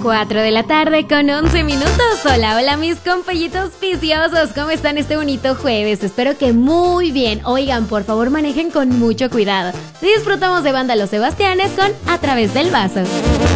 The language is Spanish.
4 de la tarde con 11 minutos. Hola, hola mis compollitos viciosos, ¿cómo están este bonito jueves? Espero que muy bien. Oigan, por favor manejen con mucho cuidado. Disfrutamos de Banda Los Sebastianes con A Través del Vaso.